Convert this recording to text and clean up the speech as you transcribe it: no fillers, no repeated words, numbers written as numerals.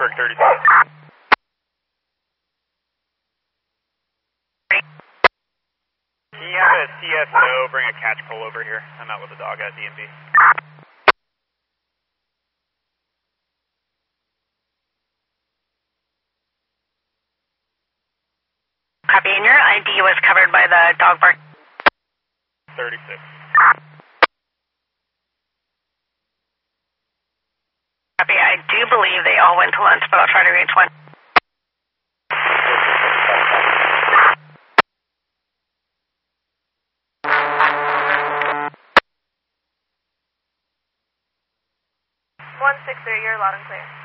Pittsburgh 36. Can you have a CSO bring a catch pole over here? I'm out with a dog at DMV. Copy, and your ID was covered by the dog bark. 36. Copy, I do believe they all went to lunch, but I'll try to reach one. One 6-3, you're loud and clear.